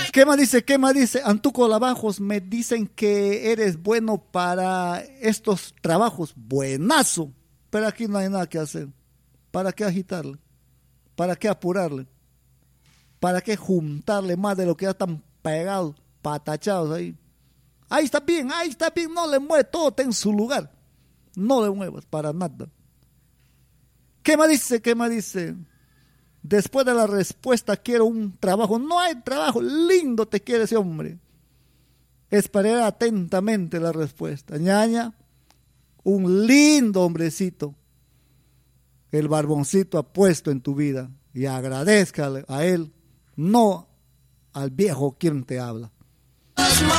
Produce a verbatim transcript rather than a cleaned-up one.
¿Qué más dice? ¿Qué más dice? Antuco Lavajos, me dicen que eres bueno para estos trabajos. Buenazo. Pero aquí no hay nada que hacer. ¿Para qué agitarle? ¿Para qué apurarle? ¿Para qué juntarle más de lo que ya están pegados, patachados ahí? Ahí está bien, ahí está bien, no le muevas, todo está en su lugar. No le muevas para nada. ¿Qué más dice? ¿Qué más dice? Después de la respuesta, quiero un trabajo. No hay trabajo, lindo te quiere ese hombre. Esperaré atentamente la respuesta. Ñaña, un lindo hombrecito. El barboncito ha puesto en tu vida. Y agradezcale a él, no al viejo quien te habla.